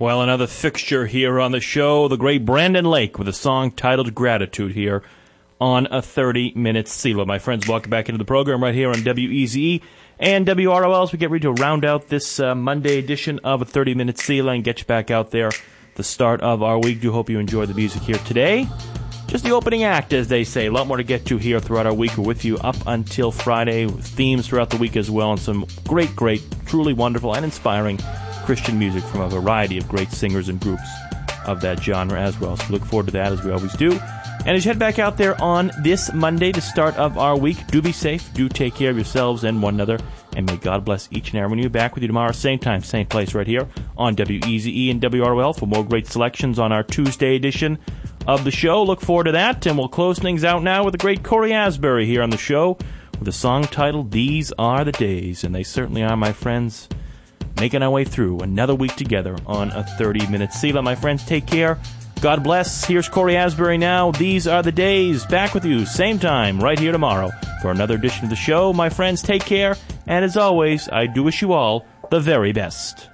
Well, another fixture here on the show, the great Brandon Lake with a song titled Gratitude here on a 30-minute CeeLo. My friends, welcome back into the program right here on WEZE and WROL as we get ready to round out this Monday edition of a 30-minute CeeLo and get you back out there the start of our week. Do hope you enjoy the music here today. Just the opening act, as they say. A lot more to get to here throughout our week. We're with you up until Friday with themes throughout the week as well and some great, truly wonderful and inspiring Christian music from a variety of great singers and groups of that genre as well. So we look forward to that as we always do. And as you head back out there on this Monday, the start of our week, do be safe, do take care of yourselves and one another, and may God bless each and every one of you. Back with you tomorrow, same time, same place right here on WEZE and WROL for more great selections on our Tuesday edition of the show. Look forward to that, and we'll close things out now with the great Cory Asbury here on the show with a song titled These Are the Days, and they certainly are, my friends, making our way through another week together on a 30-minute CeeLo. My friends, take care. God bless. Here's Cory Asbury now. These are the days. Back with you, same time, right here tomorrow for another edition of the show. My friends, take care. And as always, I do wish you all the very best.